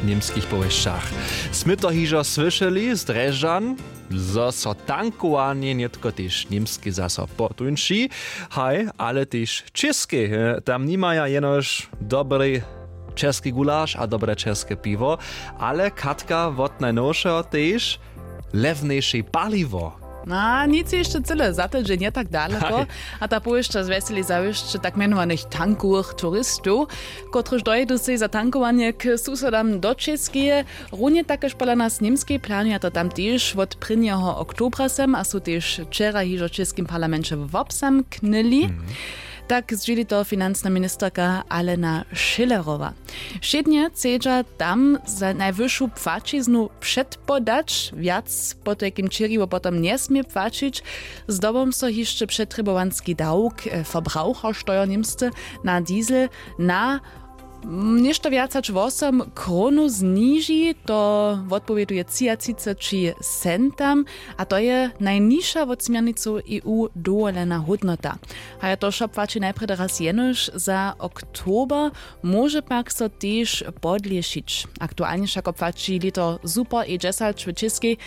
niemskich powieściach. Sme to hižo słyszeli z Drežan, zo so tankowanie nie tylko też niemskie zaso potuńczy, ale też czeskie. Tam nie mają jenoż dobry czeski gulasz a dobre czeskie piwo, ale Katka od najnowszego też lewniejsze paliwo. No, nic jeszcze tyle, za to, że nie tak daleko. A ta pojeszcze zweseli zawieszczy tak mianowanych tankowych turystów, którzy dojdą się za tankowanie k susodam do Czeskie. Równie takoż pola nas niemskie planuje to tam też od 1. oktobra sem, a są też wczoraj hižo w czeskim parlamencie wopsam knyli. Tak zdźwili to finansna ministerka Alena Schillerowa. Šednje chcedža tam za najwyższą płaciznu przedpodać, wiac po takim čeriwo potom nie smie płacić, zdobom so jeszcze przetrybovanski dawk verbrauchersteuer niemscy na diesel na Nešto viac ač 8 kronu zniži, to odpowieduje 33 centam, a to je najnižša od smernicu EU dovolená hodnota. A je to šopvači najprv raz jenož za oktober, môže pak so tiež podliešić. Aktuálne však opvači liter super E10 v Českej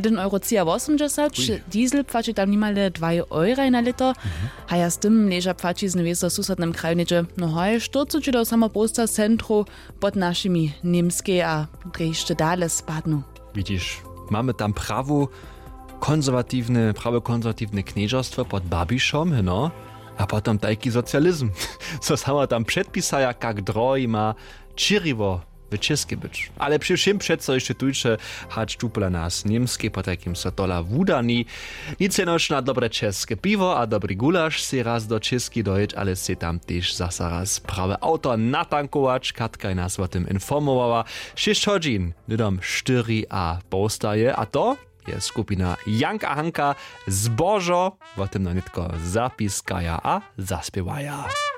1,80 €, diesel pvači tam nimale 2 € na liter, a ja s tym leža pvači z neveso susednym kraju neže, no hoj, 40 do samoposta centru pod naszymi niemskie a jeszcze dalej spadną. Widzisz, mamy tam prawo konserwatywne knieżostwo pod Babiszom, no, a potem taki socjalizm. Co samo tam przedpisaja, jak droj ma čirivo w Česky być. Ale przy všim přeco jeszcze tujcze hać czupla nas niemskie, po takim so tola wudani. Nic jenoż na dobre česke piwo a dobry gulasz si raz do Česky dojeć, ale si tam też zasa raz prawe auto natankować. Katka nas o tym informowała. 6 godzin, nydom 4 a postaje, a to jest skupina Janka Hanka Zbożo, o tym no nitko zapiskaja a zaspiewaja.